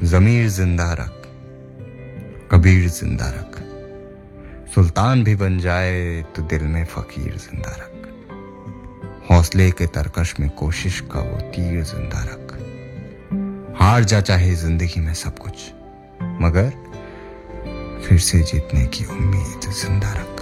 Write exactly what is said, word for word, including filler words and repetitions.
ज़मीर जिंदा रख, कबीर जिंदा रख, सुल्तान भी बन जाए तो दिल में फकीर जिंदा रख। हौसले के तरकश में कोशिश का वो तीर जिंदा रख। हार जा चाहे जिंदगी में सब कुछ, मगर फिर से जीतने की उम्मीद जिंदा रख।